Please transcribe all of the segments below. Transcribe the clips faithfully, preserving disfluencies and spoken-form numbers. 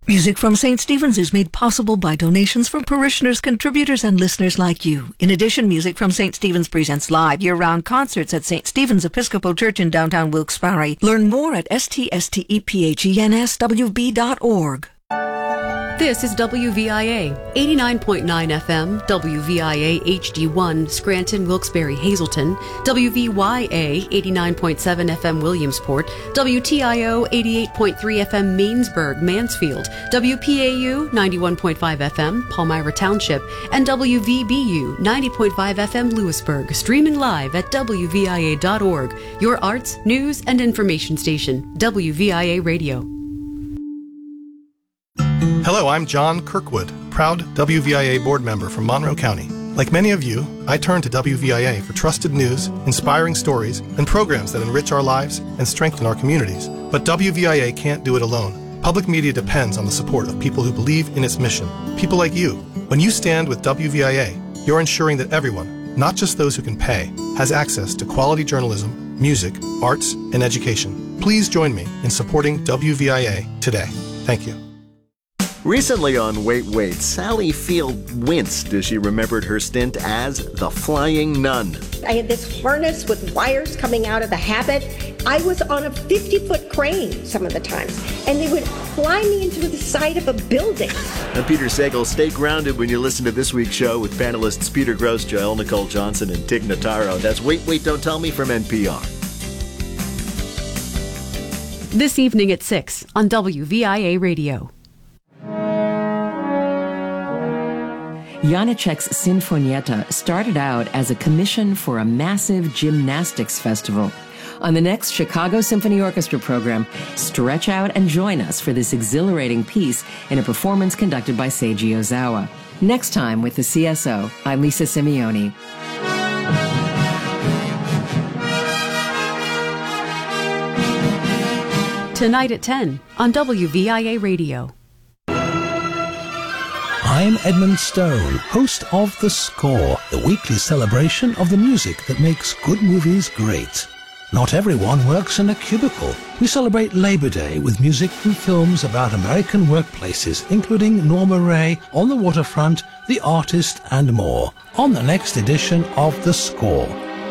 Music from Saint Stephen's is made possible by donations from parishioners, contributors, and listeners like you. In addition, Music from Saint Stephen's presents live year-round concerts at Saint Stephen's Episcopal Church in downtown Wilkes-Barre. Learn more at s t s t e p h e n s w b dot org. This is W V I A, eighty-nine point nine F M, W V I A H D one, Scranton, Wilkes-Barre, Hazleton, W V Y A, eighty-nine point seven F M, Williamsport, W T I O, eighty-eight point three F M, Mainsburg, Mansfield, W P A U, ninety-one point five F M, Palmyra Township, and W V B U, ninety point five F M, Lewisburg, streaming live at W V I A dot org, your arts, news, and information station, W V I A Radio. Hello, I'm John Kirkwood, proud W V I A board member from Monroe County. Like many of you, I turn to W V I A for trusted news, inspiring stories, and programs that enrich our lives and strengthen our communities. But W V I A can't do it alone. Public media depends on the support of people who believe in its mission, people like you. When you stand with W V I A, you're ensuring that everyone, not just those who can pay, has access to quality journalism, music, arts, and education. Please join me in supporting W V I A today. Thank you. Recently on Wait Wait, Sally Field winced as she remembered her stint as the Flying Nun. I had this harness with wires coming out of the habit. I was on a fifty-foot crane some of the times, and they would fly me into the side of a building. I'm Peter Sagal. Stay grounded when you listen to this week's show with panelists Peter Gross, Joel Nicole Johnson, and Tig Notaro. That's Wait Wait, Don't Tell Me from N P R. This evening at six on W V I A Radio. Janacek's Sinfonietta started out as a commission for a massive gymnastics festival. On the next Chicago Symphony Orchestra program, stretch out and join us for this exhilarating piece in a performance conducted by Seiji Ozawa. Next time with the C S O, I'm Lisa Simeone. Tonight at ten on W V I A Radio. I'm Edmund Stone, host of The Score, the weekly celebration of the music that makes good movies great. Not everyone works in a cubicle. We celebrate Labor Day with music from films about American workplaces, including Norma Ray, On the Waterfront, The Artist, and more, on the next edition of The Score.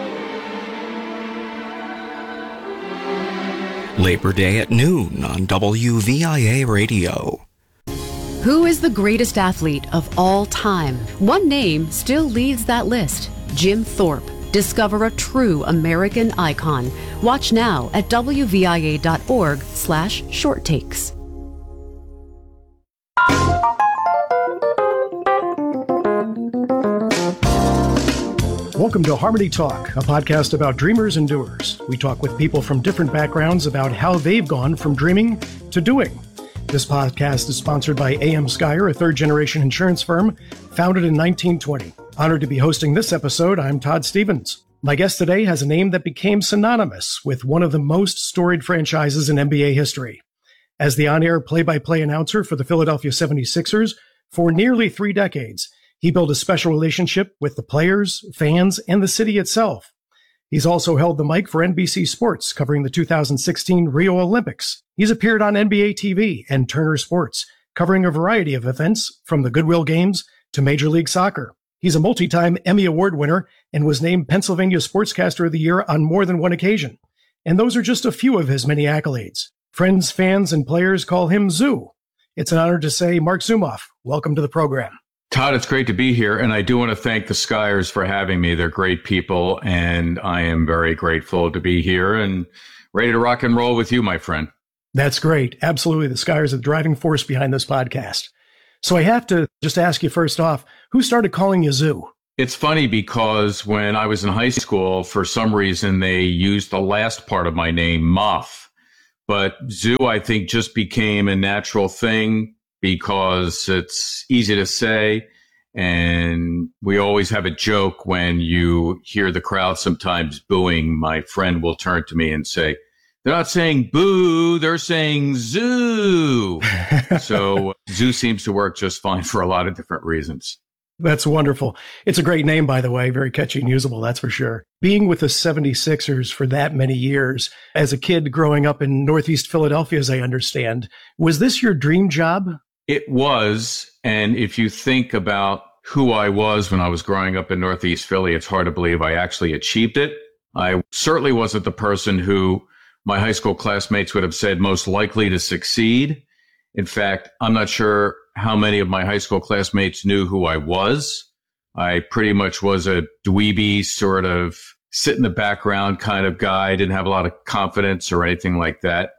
Labor Day at noon on W V I A Radio. Who is the greatest athlete of all time? One name still leads that list: Jim Thorpe. Discover a true American icon. Watch now at W V I A dot org slash short takes. Welcome to Harmony Talk, a podcast about dreamers and doers. We talk with people from different backgrounds about how they've gone from dreaming to doing. This podcast is sponsored by A M Skyer, a third-generation insurance firm founded in nineteen twenty. Honored to be hosting this episode, I'm Todd Stevens. My guest today has a name that became synonymous with one of the most storied franchises in N B A history. As the on-air play-by-play announcer for the Philadelphia seventy-sixers for nearly three decades, he built a special relationship with the players, fans, and the city itself. He's also held the mic for N B C Sports, covering the two thousand sixteen Rio Olympics. He's appeared on N B A T V and Turner Sports, covering a variety of events, from the Goodwill Games to Major League Soccer. He's a multi-time Emmy Award winner and was named Pennsylvania Sportscaster of the Year on more than one occasion. And those are just a few of his many accolades. Friends, fans, and players call him Zoo. It's an honor to say, Mark Zumoff, welcome to the program. Todd, it's great to be here, and I do want to thank the Skyers for having me. They're great people, and I am very grateful to be here and ready to rock and roll with you, my friend. That's great. Absolutely. The Skyers are the driving force behind this podcast. So I have to just ask you first off, who started calling you Zoo? It's funny because when I was in high school, for some reason, they used the last part of my name, Moth. But Zoo, I think, just became a natural thing because it's easy to say. And we always have a joke when you hear the crowd sometimes booing. My friend will turn to me and say, they're not saying boo, they're saying zoo. So Zoo seems to work just fine for a lot of different reasons. That's wonderful. It's a great name, by the way. Very catchy and usable, that's for sure. Being with the seventy-sixers for that many years, as a kid growing up in Northeast Philadelphia, as I understand, was this your dream job? It was. And if you think about who I was when I was growing up in Northeast Philly, it's hard to believe I actually achieved it. I certainly wasn't the person who my high school classmates would have said most likely to succeed. In fact, I'm not sure how many of my high school classmates knew who I was. I pretty much was a dweeby sort of sit in the background kind of guy. Didn't have a lot of confidence or anything like that.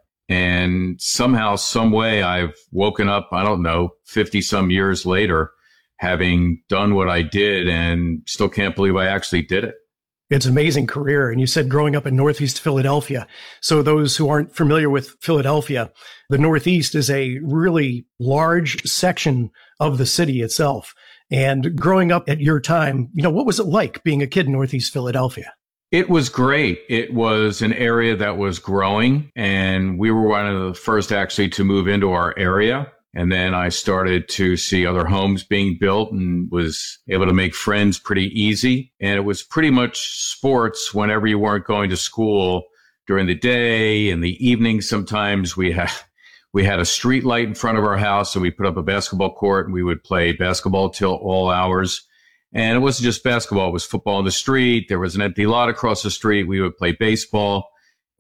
And somehow, some way, I've woken up, I don't know, fifty some years later, having done what I did, and still can't believe I actually did it. It's an amazing career. And you said growing up in Northeast Philadelphia. So those who aren't familiar with Philadelphia, the Northeast is a really large section of the city itself. And growing up at your time, you know, what was it like being a kid in Northeast Philadelphia? It was great. It was an area that was growing, and we were one of the first actually to move into our area. And then I started to see other homes being built and was able to make friends pretty easy. And it was pretty much sports whenever you weren't going to school during the day. In the evening, sometimes we had we had a street light in front of our house, so we put up a basketball court and we would play basketball till all hours. And it wasn't just basketball. It was football in the street. There was an empty lot across the street. We would play baseball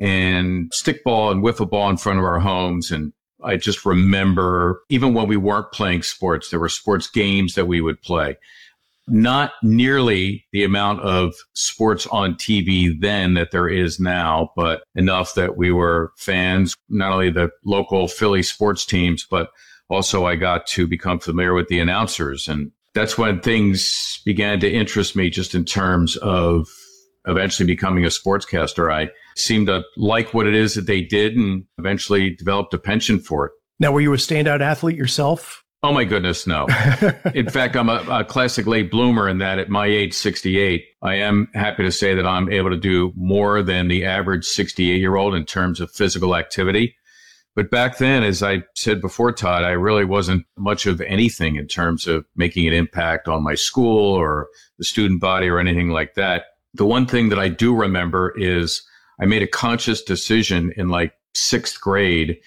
and stickball and wiffle ball in front of our homes. And I just remember, even when we weren't playing sports, there were sports games that we would play. Not nearly the amount of sports on T V then that there is now, but enough that we were fans, not only the local Philly sports teams, but also I got to become familiar with the announcers. And that's when things began to interest me just in terms of eventually becoming a sportscaster. I seemed to like what it is that they did and eventually developed a penchant for it. Now, were you a standout athlete yourself? Oh, my goodness, no. In fact, I'm a, a classic late bloomer in that at my age, sixty-eight, I am happy to say that I'm able to do more than the average sixty-eight-year-old in terms of physical activity. But back then, as I said before, Todd, I really wasn't much of anything in terms of making an impact on my school or the student body or anything like that. The one thing that I do remember is I made a conscious decision in like sixth grade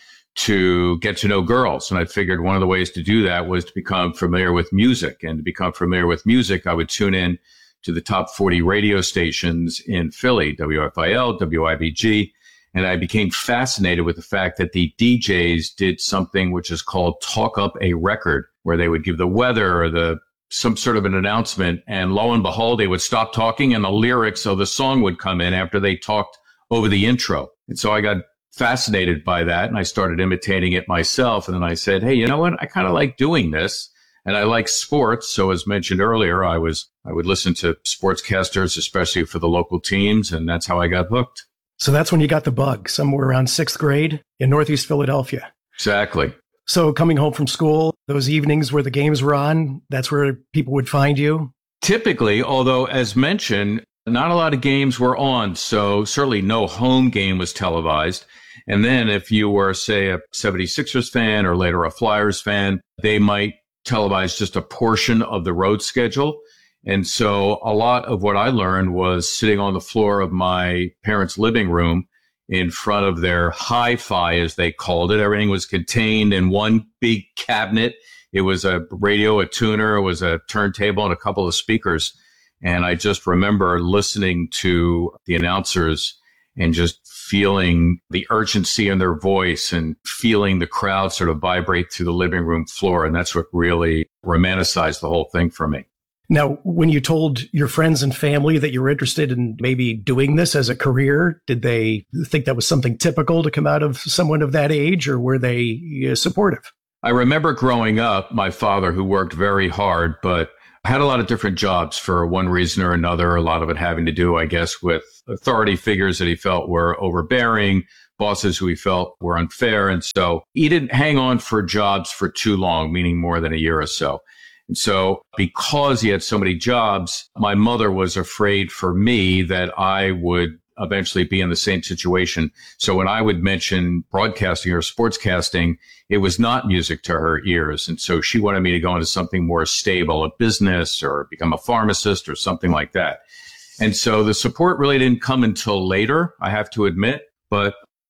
to get to know girls. And I figured one of the ways to do that was to become familiar with music. And to become familiar with music, I would tune in to the top forty radio stations in Philly, W F I L, W I B G. And I became fascinated with the fact that the D Js did something which is called talk up a record, where they would give the weather or the some sort of an announcement. And lo and behold, they would stop talking and the lyrics of the song would come in after they talked over the intro. And so I got fascinated by that and I started imitating it myself. And then I said, hey, you know what? I kind of like doing this and I like sports. So as mentioned earlier, I was I would listen to sportscasters, especially for the local teams. And that's how I got hooked. So that's when you got the bug, somewhere around sixth grade in Northeast Philadelphia. Exactly. So coming home from school, those evenings where the games were on, that's where people would find you? Typically, although as mentioned, not a lot of games were on. So certainly no home game was televised. And then if you were, say, a seventy-sixers fan or later a Flyers fan, they might televise just a portion of the road schedule. And so a lot of what I learned was sitting on the floor of my parents' living room in front of their hi-fi, as they called it. Everything was contained in one big cabinet. It was a radio, a tuner, it was a turntable, and a couple of speakers. And I just remember listening to the announcers and just feeling the urgency in their voice and feeling the crowd sort of vibrate through the living room floor. And that's what really romanticized the whole thing for me. Now, when you told your friends and family that you were interested in maybe doing this as a career, did they think that was something typical to come out of someone of that age, or were they uh, supportive? I remember growing up, my father, who worked very hard, but had a lot of different jobs for one reason or another, a lot of it having to do, I guess, with authority figures that he felt were overbearing, bosses who he felt were unfair. And so he didn't hang on for jobs for too long, meaning more than a year or so. And so because he had so many jobs, my mother was afraid for me that I would eventually be in the same situation. So when I would mention broadcasting or sportscasting, it was not music to her ears. And so she wanted me to go into something more stable, a business or become a pharmacist or something like that. And so the support really didn't come until later, I have to admit. But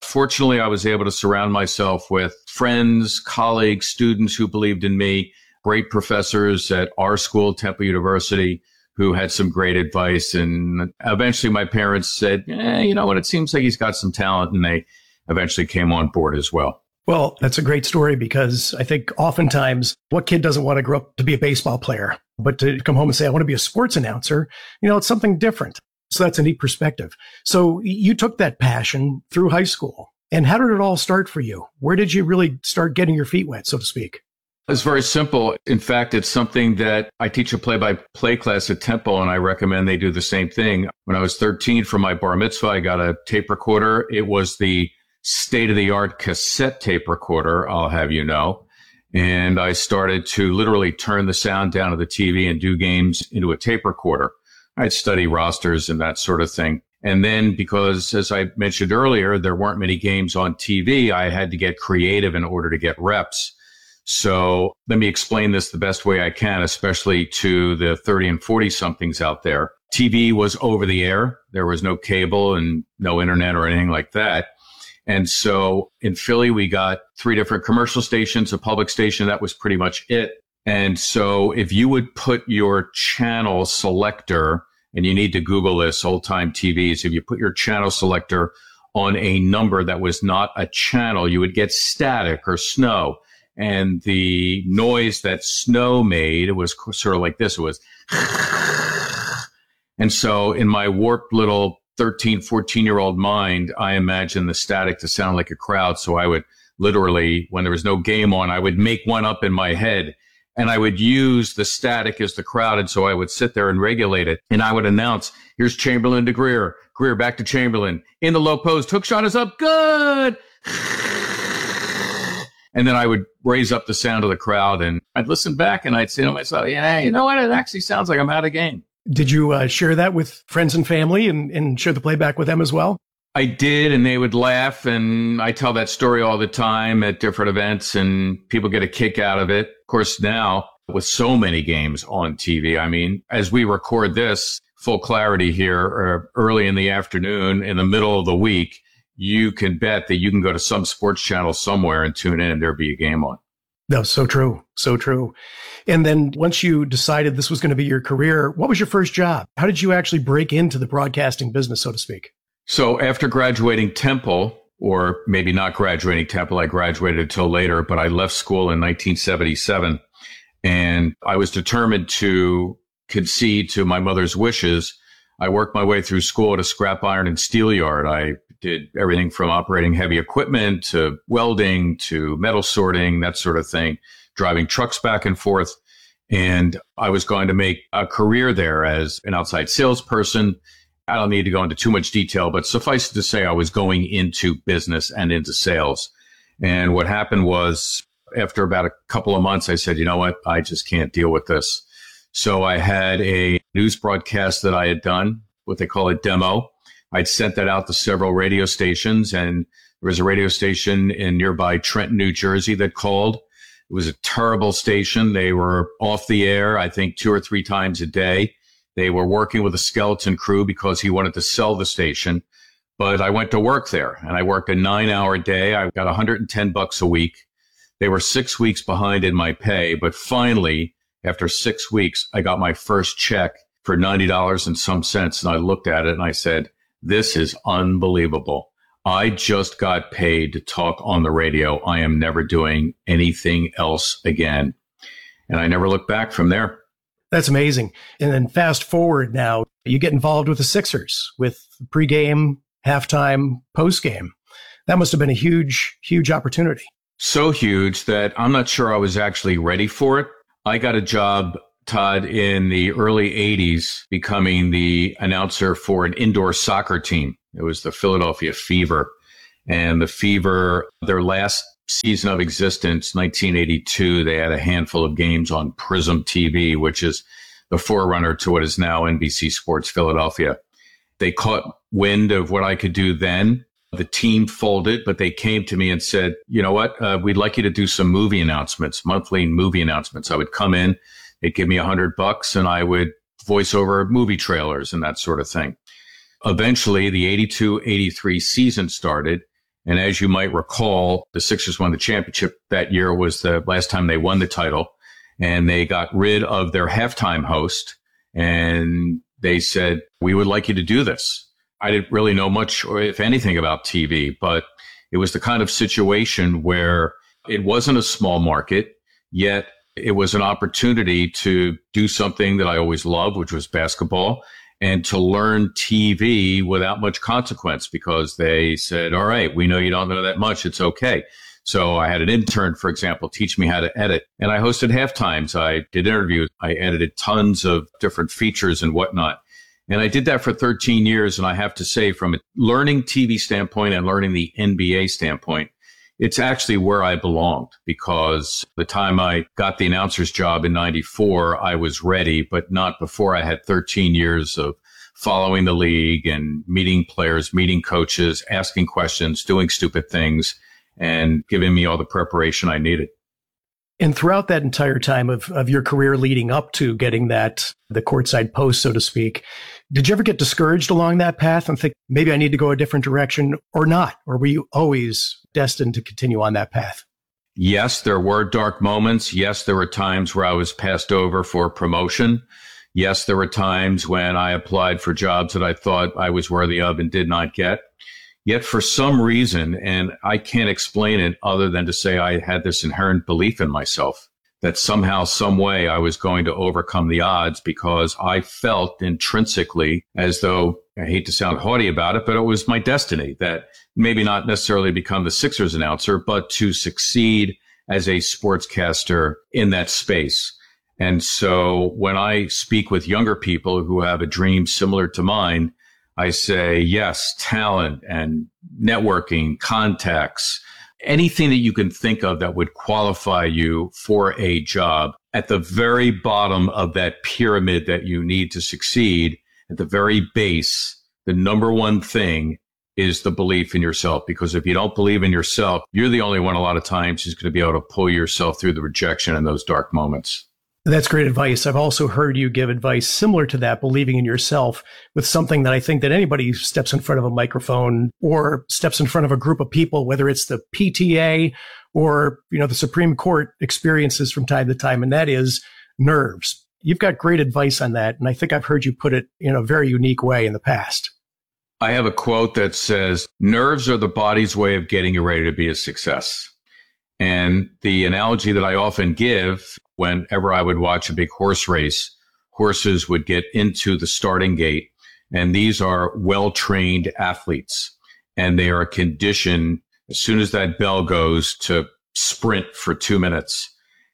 Fortunately, I was able to surround myself with friends, colleagues, students who believed in me, great professors at our school, Temple University, who had some great advice. And eventually my parents said, eh, you know what, it seems like he's got some talent. And they eventually came on board as well. Well, that's a great story because I think oftentimes what kid doesn't want to grow up to be a baseball player, but to come home and say, I want to be a sports announcer, you know, it's something different. So that's a neat perspective. So you took that passion through high school. And how did it all start for you? Where did you really start getting your feet wet, so to speak? It's very simple. In fact, it's something that I teach a play-by-play class at Temple, and I recommend they do the same thing. When I was thirteen for my bar mitzvah, I got a tape recorder. It was the state-of-the-art cassette tape recorder, I'll have you know. And I started to literally turn the sound down of the T V and do games into a tape recorder. I'd study rosters and that sort of thing. And then because, as I mentioned earlier, there weren't many games on T V, I had to get creative in order to get reps. So let me explain this the best way I can, especially to the thirty and forty somethings out there. T V was over the air. There was no cable and no internet or anything like that. And so in Philly, we got three different commercial stations, a public station. That was pretty much it. And so if you would put your channel selector, and you need to Google this, old time T Vs, if you put your channel selector on a number that was not a channel, you would get static or snow. And the noise that snow made was sort of like this. It was. And so in my warped little thirteen, fourteen year old mind, I imagined the static to sound like a crowd. So I would literally, when there was no game on, I would make one up in my head. And I would use the static as the crowd. And so I would sit there and regulate it. And I would announce, here's Chamberlain to Greer. Greer back to Chamberlain. In the low post, hook shot is up. Good. And then I would raise up the sound of the crowd. And I'd listen back and I'd say to myself, yeah, you know what? It actually sounds like I'm out of game. Did you uh, share that with friends and family and, and share the playback with them as well? I did, and they would laugh, and I tell that story all the time at different events, and people get a kick out of it. Of course, now, with so many games on T V, I mean, as we record this, full clarity here, or early in the afternoon, in the middle of the week, you can bet that you can go to some sports channel somewhere and tune in, and there'll be a game on. No, so true. So true. And then once you decided this was going to be your career, what was your first job? How did you actually break into the broadcasting business, so to speak? So after graduating Temple, or maybe not graduating Temple, I graduated until later, but I left school in nineteen seventy-seven. And I was determined to concede to my mother's wishes. I worked my way through school at a scrap iron and steel yard. I did everything from operating heavy equipment to welding to metal sorting, that sort of thing, driving trucks back and forth. And I was going to make a career there as an outside salesperson. I don't need to go into too much detail, but suffice it to say, I was going into business and into sales. And what happened was, after about a couple of months, I said, you know what? I just can't deal with this. So I had a news broadcast that I had done, what they call a demo. I'd sent that out to several radio stations, and there was a radio station in nearby Trenton, New Jersey that called. It was a terrible station. They were off the air, I think, two or three times a day. They were working with a skeleton crew because he wanted to sell the station. But I went to work there, and I worked a nine hour day. I got one hundred ten bucks a week. They were six weeks behind in my pay. But finally, after six weeks, I got my first check for ninety dollars and some cents. And I looked at it and I said, this is unbelievable. I just got paid to talk on the radio. I am never doing anything else again. And I never looked back from there. That's amazing. And then fast forward now, you get involved with the Sixers with pregame, halftime, postgame. That must have been a huge, huge opportunity. So huge that I'm not sure I was actually ready for it. I got a job, Todd, in the early eighties, becoming the announcer for an indoor soccer team. It was the Philadelphia Fever. And the Fever, their last season of existence, nineteen eighty-two, they had a handful of games on Prism T V, which is the forerunner to what is now N B C Sports Philadelphia. They caught wind of what I could do then. The team folded, but they came to me and said, you know what, uh, we'd like you to do some movie announcements, monthly movie announcements. I would come in, they'd give me a hundred bucks, and I would voice over movie trailers and that sort of thing. Eventually, the eighty-two eighty-three season started, And as you might recall, the Sixers won the championship that year. Was the last time they won the title. And they got rid of their halftime host. And they said, we would like you to do this. I didn't really know much, or if anything, about T V, but it was the kind of situation where it wasn't a small market, yet it was an opportunity to do something that I always loved, which was basketball, and to learn T V without much consequence, because they said, all right, we know you don't know that much. It's okay. So I had an intern, for example, teach me how to edit. And I hosted halftimes. I did interviews. I edited tons of different features and whatnot. And I did that for thirteen years. And I have to say, from a learning T V standpoint and learning the N B A standpoint, it's actually where I belonged, because the time I got the announcer's job in ninety-four, I was ready, but not before I had thirteen years of following the league and meeting players, meeting coaches, asking questions, doing stupid things, and giving me all the preparation I needed. And throughout that entire time of, of your career leading up to getting that, the courtside post, so to speak, did you ever get discouraged along that path and think, maybe I need to go a different direction, or not? Or were you always destined to continue on that path? Yes, there were dark moments. Yes, there were times where I was passed over for promotion. Yes, there were times when I applied for jobs that I thought I was worthy of and did not get. Yet for some reason, and I can't explain it other than to say I had this inherent belief in myself that somehow, some way I was going to overcome the odds, because I felt intrinsically as though, I hate to sound haughty about it, but it was my destiny that maybe not necessarily become the Sixers announcer, but to succeed as a sportscaster in that space. And so when I speak with younger people who have a dream similar to mine, I say, yes, talent and networking, contacts, anything that you can think of that would qualify you for a job. At the very bottom of that pyramid that you need to succeed, at the very base, the number one thing is the belief in yourself. Because if you don't believe in yourself, you're the only one a lot of times who's going to be able to pull yourself through the rejection in those dark moments. That's great advice. I've also heard you give advice similar to that, believing in yourself, with something that I think that anybody who steps in front of a microphone or steps in front of a group of people, whether it's the P T A or, you know, the Supreme Court, experiences from time to time, and that is nerves. You've got great advice on that, and I think I've heard you put it in a very unique way in the past. I have a quote that says, nerves are the body's way of getting you ready to be a success. And the analogy that I often give, whenever I would watch a big horse race, horses would get into the starting gate, and these are well-trained athletes, and they are conditioned as soon as that bell goes to sprint for two minutes.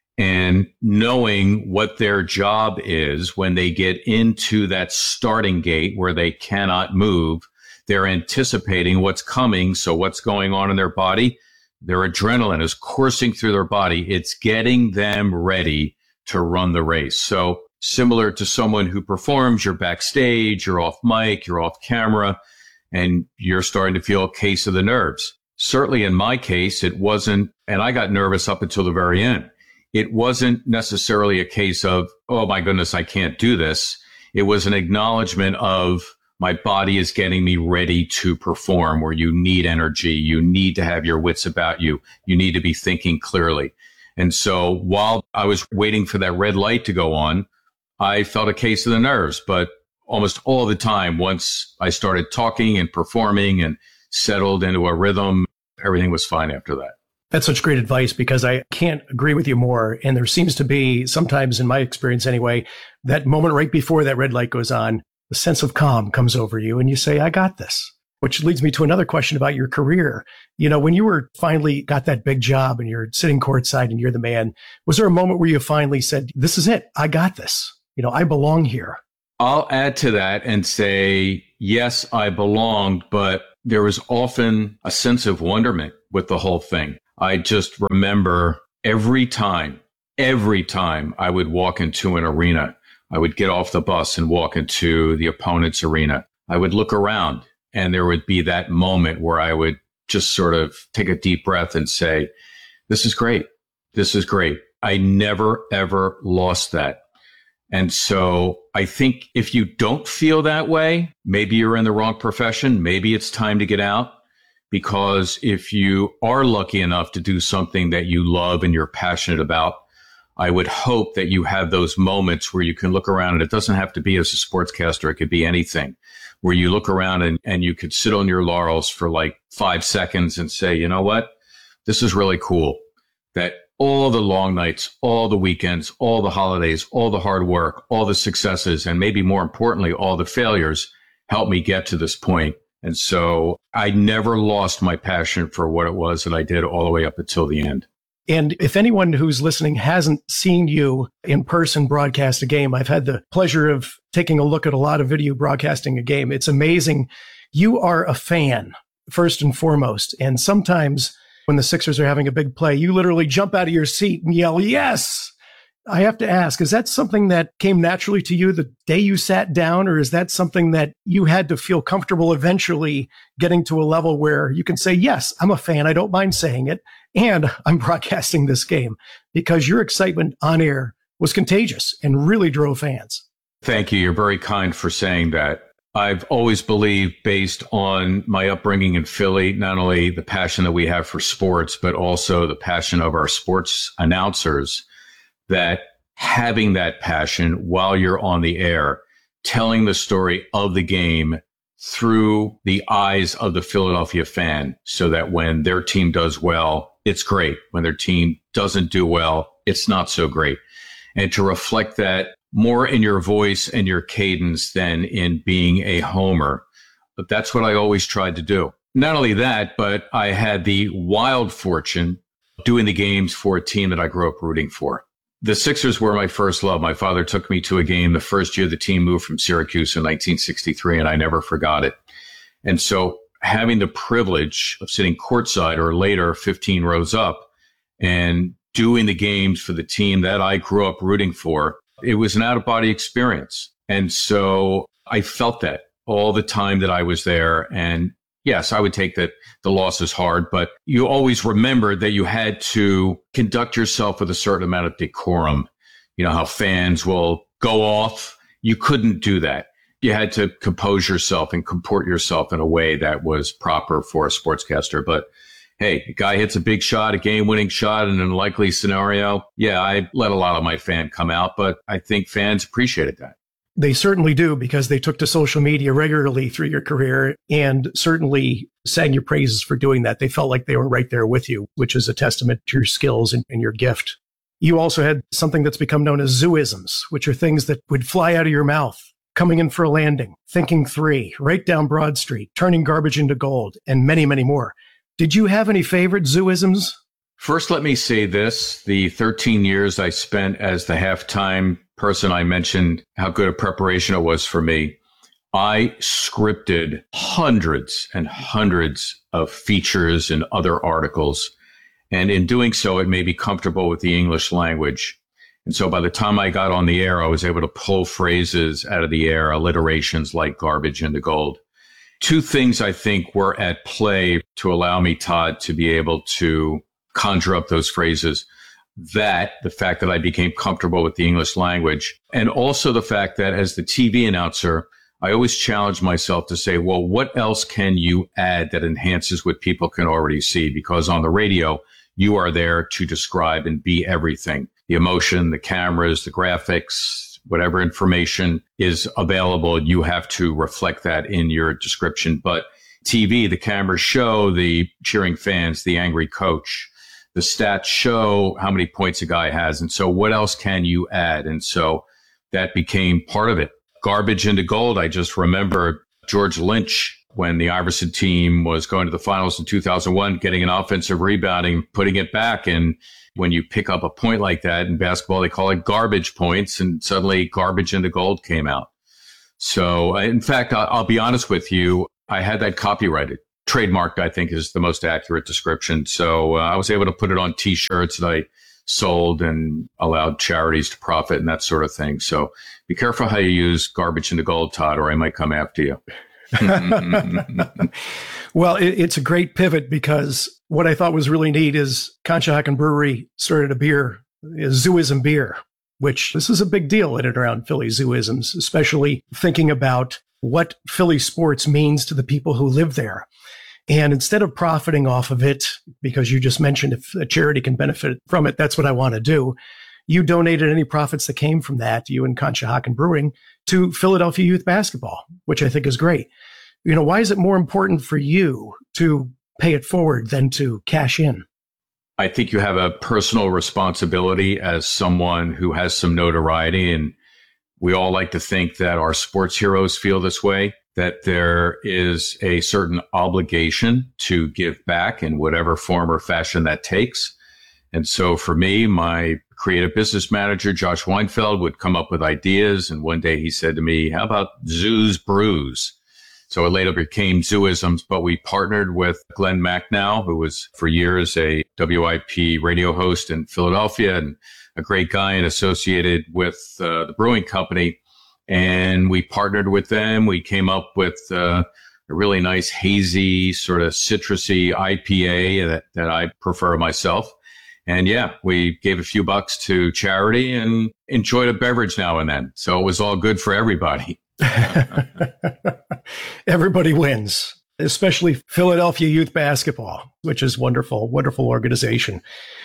And knowing what their job is when they get into that starting gate where they cannot move, they're anticipating what's coming. So what's going on in their body? Their adrenaline is coursing through their body. It's getting them ready to run the race. So similar to someone who performs, you're backstage, you're off mic, you're off camera, and you're starting to feel a case of the nerves. Certainly in my case, it wasn't, and I got nervous up until the very end. It wasn't necessarily a case of, oh my goodness, I can't do this. It was an acknowledgement of, my body is getting me ready to perform, where you need energy. You need to have your wits about you. You need to be thinking clearly. And so while I was waiting for that red light to go on, I felt a case of the nerves. But almost all the time, once I started talking and performing and settled into a rhythm, everything was fine after that. That's such great advice, because I can't agree with you more. And there seems to be, sometimes in my experience anyway, that moment right before that red light goes on, the sense of calm comes over you and you say, I got this. Which leads me to another question about your career. You know, when you were finally got that big job and you're sitting courtside and you're the man, was there a moment where you finally said, this is it, I got this, you know, I belong here? I'll add to that and say, yes, I belonged, but there was often a sense of wonderment with the whole thing. I just remember every time, every time I would walk into an arena, I would get off the bus and walk into the opponent's arena. I would look around, and there would be that moment where I would just sort of take a deep breath and say, this is great. This is great. I never, ever lost that. And so I think if you don't feel that way, maybe you're in the wrong profession. Maybe it's time to get out. because if you are lucky enough to do something that you love and you're passionate about, I would hope that you have those moments where you can look around, and it doesn't have to be as a sportscaster. It could be anything, where you look around and, and you could sit on your laurels for like five seconds and say, you know what? This is really cool that all the long nights, all the weekends, all the holidays, all the hard work, all the successes, and maybe more importantly, all the failures helped me get to this point. And so I never lost my passion for what it was that I did all the way up until the end. And if anyone who's listening hasn't seen you in person broadcast a game, I've had the pleasure of taking a look at a lot of video broadcasting a game. It's amazing. You are a fan, first and foremost. And sometimes when the Sixers are having a big play, you literally jump out of your seat and yell, yes. I have to ask, is that something that came naturally to you the day you sat down, or is that something that you had to feel comfortable eventually getting to a level where you can say, yes, I'm a fan, I don't mind saying it, and I'm broadcasting this game? Because your excitement on air was contagious and really drove fans. Thank you. You're very kind for saying that. I've always believed, based on my upbringing in Philly, not only the passion that we have for sports, but also the passion of our sports announcers, that having that passion while you're on the air, telling the story of the game through the eyes of the Philadelphia fan, so that when their team does well, it's great. When their team doesn't do well, it's not so great. And to reflect that more in your voice and your cadence than in being a homer. But that's what I always tried to do. Not only that, but I had the wild fortune of doing the games for a team that I grew up rooting for. The Sixers were my first love. My father took me to a game the first year the team moved from Syracuse in nineteen sixty-three, and I never forgot it. And so having the privilege of sitting courtside or later fifteen rows up and doing the games for the team that I grew up rooting for, it was an out-of-body experience. And so I felt that all the time that I was there. And yes, I would take that the loss is hard, but you always remembered that you had to conduct yourself with a certain amount of decorum. You know how fans will go off. You couldn't do that. You had to compose yourself and comport yourself in a way that was proper for a sportscaster. But hey, a guy hits a big shot, a game-winning shot in an unlikely scenario. Yeah, I let a lot of my fan come out, but I think fans appreciated that. They certainly do, because they took to social media regularly through your career and certainly sang your praises for doing that. They felt like they were right there with you, which is a testament to your skills and, and your gift. You also had something that's become known as Zooisms, which are things that would fly out of your mouth: coming in for a landing, thinking three, right down Broad Street, turning garbage into gold, and many, many more. Did you have any favorite Zooisms? First, let me say this. The thirteen years I spent as the halftime person, I mentioned how good a preparation it was for me. I scripted hundreds and hundreds of features and other articles. And in doing so, it made me comfortable with the English language. And so by the time I got on the air, I was able to pull phrases out of the air, alliterations like garbage into gold. Two things I think were at play to allow me, Todd, to be able to conjure up those phrases. That, the fact that I became comfortable with the English language, and also the fact that as the T V announcer, I always challenged myself to say, well, what else can you add that enhances what people can already see? Because on the radio, you are there to describe and be everything. The emotion, the cameras, the graphics, whatever information is available, you have to reflect that in your description. But T V, the cameras show the cheering fans, the angry coach. The stats show how many points a guy has. And so what else can you add? And so that became part of it. Garbage into gold. I just remember George Lynch, when the Iverson team was going to the finals in two thousand one, getting an offensive rebounding, putting it back. And when you pick up a point like that in basketball, they call it garbage points. And suddenly garbage into gold came out. So in fact, I'll be honest with you, I had that copyrighted. Trademarked, I think, is the most accurate description. So uh, I was able to put it on T-shirts that I sold and allowed charities to profit and that sort of thing. So be careful how you use garbage into gold, Todd, or I might come after you. Well, it, it's a great pivot, because what I thought was really neat is Conshohocken Brewery started a beer, a Zooism beer, which this is a big deal in and around Philly Zooisms, especially thinking about what Philly sports means to the people who live there. And instead of profiting off of it, because you just mentioned if a charity can benefit from it, that's what I want to do. You donated any profits that came from that, you and Conshohocken Brewing, to Philadelphia Youth Basketball, which I think is great. You know, why is it more important for you to pay it forward than to cash in? I think you have a personal responsibility as someone who has some notoriety, and we all like to think that our sports heroes feel this way, that there is a certain obligation to give back in whatever form or fashion that takes. And so for me, my creative business manager, Josh Weinfeld, would come up with ideas. And one day he said to me, how about Zoo's Brews? So it later became Zooisms, but we partnered with Glenn Macnow, who was for years a W I P radio host in Philadelphia and a great guy and associated with uh, the brewing company. And we partnered with them. We came up with uh, a really nice hazy sort of citrusy I P A that, that I prefer myself. And yeah, we gave a few bucks to charity and enjoyed a beverage now and then. So it was all good for everybody. Everybody wins, especially Philadelphia Youth Basketball, which is wonderful, wonderful organization.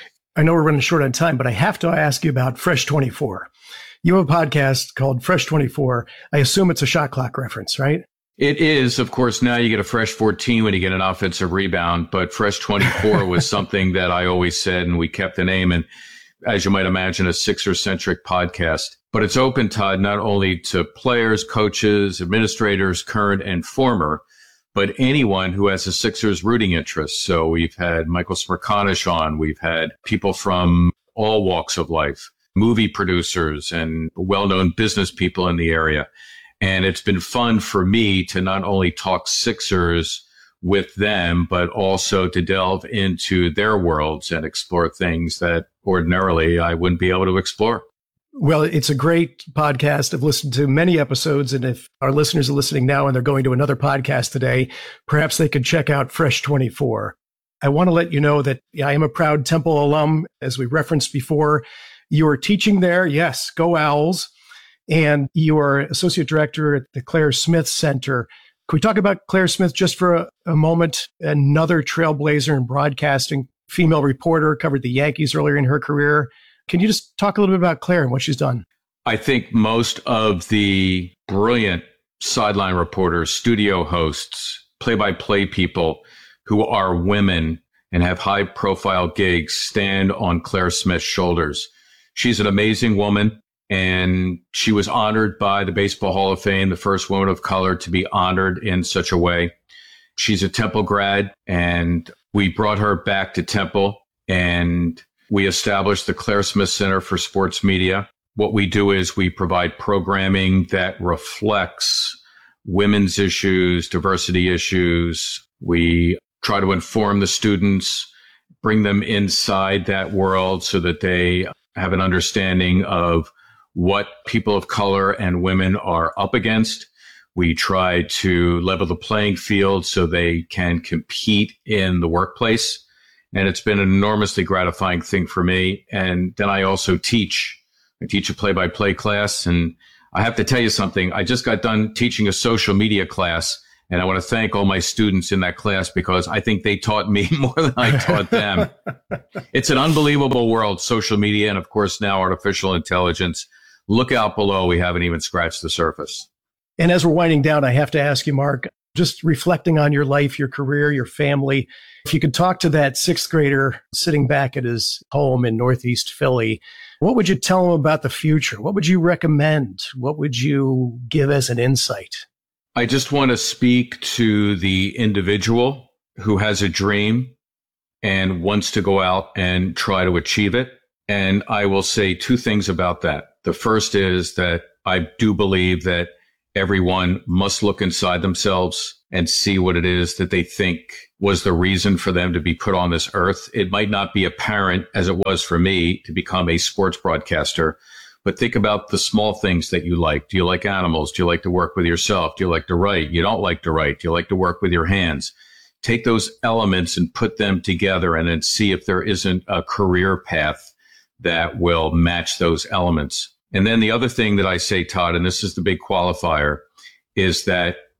I know we're running short on time, but I have to ask you about Fresh twenty-four. You have a podcast called Fresh twenty-four. I assume it's a shot clock reference, right? It is. Of course, now you get a Fresh fourteen when you get an offensive rebound, but Fresh twenty-four was something that I always said, and we kept the name. And as you might imagine, a Sixers-centric podcast. But it's open, Todd, not only to players, coaches, administrators, current and former, but anyone who has a Sixers rooting interest. So we've had Michael Smerconish on. We've had people from all walks of life, movie producers and well-known business people in the area. And it's been fun for me to not only talk Sixers with them, but also to delve into their worlds and explore things that ordinarily I wouldn't be able to explore. Well, it's a great podcast. I've listened to many episodes, and if our listeners are listening now and they're going to another podcast today, perhaps they could check out Fresh twenty-four. I want to let you know that I am a proud Temple alum, as we referenced before. You are teaching there. Yes, go Owls. And you are associate director at the Claire Smith Center. Can we talk about Claire Smith just for a, a moment? Another trailblazer in broadcasting, female reporter, covered the Yankees earlier in her career. Can you just talk a little bit about Claire and what she's done? I think most of the brilliant sideline reporters, studio hosts, play-by-play people who are women and have high-profile gigs stand on Claire Smith's shoulders. She's an amazing woman, and she was honored by the Baseball Hall of Fame, the first woman of color to be honored in such a way. She's a Temple grad, and we brought her back to Temple, and we established the Claire Smith Center for Sports Media. What we do is we provide programming that reflects women's issues, diversity issues. We try to inform the students, bring them inside that world so that they have an understanding of what people of color and women are up against. We try to level the playing field so they can compete in the workplace. And it's been an enormously gratifying thing for me. And then I also teach. I teach a play-by-play class. And I have to tell you something. I just got done teaching a social media class. And I want to thank all my students in that class because I think they taught me more than I taught them. It's an unbelievable world, social media, and of course now artificial intelligence. Look out below. We haven't even scratched the surface. And as we're winding down, I have to ask you, Mark, just reflecting on your life, your career, your family, if you could talk to that sixth grader sitting back at his home in Northeast Philly, what would you tell him about the future? What would you recommend? What would you give as an insight? I just want to speak to the individual who has a dream and wants to go out and try to achieve it. And I will say two things about that. The first is that I do believe that everyone must look inside themselves and see what it is that they think was the reason for them to be put on this earth. It might not be apparent as it was for me to become a sports broadcaster, but think about the small things that you like. Do you like animals? Do you like to work with yourself? Do you like to write? You don't like to write. Do you like to work with your hands? Take those elements and put them together and then see if there isn't a career path that will match those elements. And then the other thing that I say, Todd, and this is the big qualifier, is that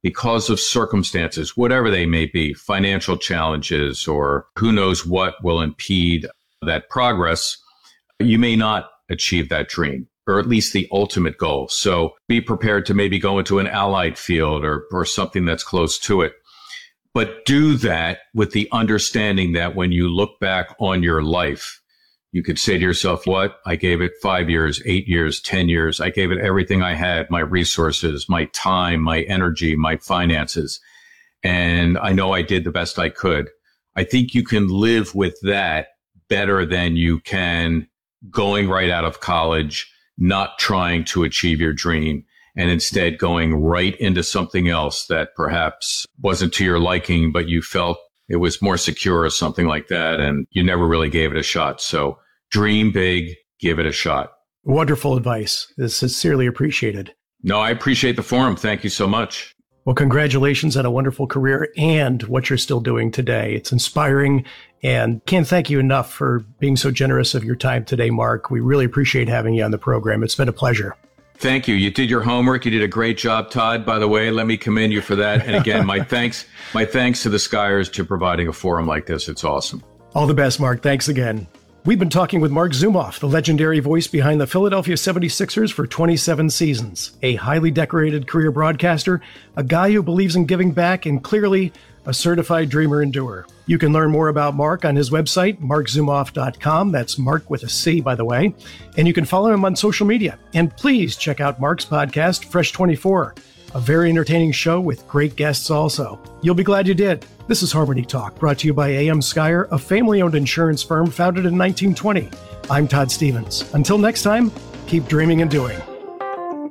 because of circumstances, whatever they may be, financial challenges, or who knows what will impede that progress, you may not achieve that dream, or at least the ultimate goal. So be prepared to maybe go into an allied field or, or something that's close to it. But do that with the understanding that when you look back on your life, you could say to yourself, what? I gave it five years, eight years, ten years. I gave it everything I had, my resources, my time, my energy, my finances. And I know I did the best I could. I think you can live with that better than you can going right out of college, not trying to achieve your dream, and instead going right into something else that perhaps wasn't to your liking, but you felt it was more secure or something like that, and you never really gave it a shot. So dream big, give it a shot. Wonderful advice. It's sincerely appreciated. No, I appreciate the forum. Thank you so much. Well, congratulations on a wonderful career and what you're still doing today. It's inspiring, and can't thank you enough for being so generous of your time today, Mark. We really appreciate having you on the program. It's been a pleasure. Thank you. You did your homework. You did a great job, Todd. By the way, let me commend you for that. And again, my thanks, my thanks to the Skyers to providing a forum like this. It's awesome. All the best, Mark. Thanks again. We've been talking with Mark Zumoff, the legendary voice behind the Philadelphia seventy-sixers for twenty-seven seasons, a highly decorated career broadcaster, a guy who believes in giving back, and clearly a certified dreamer and doer. You can learn more about Mark on his website, mark zumoff dot com. That's Mark with a C, by the way. And you can follow him on social media. And please check out Mark's podcast, Fresh twenty-four, a very entertaining show with great guests also. You'll be glad you did. This is Harmony Talk, brought to you by A M Skyer, a family-owned insurance firm founded in nineteen twenty. I'm Todd Stevens. Until next time, keep dreaming and doing.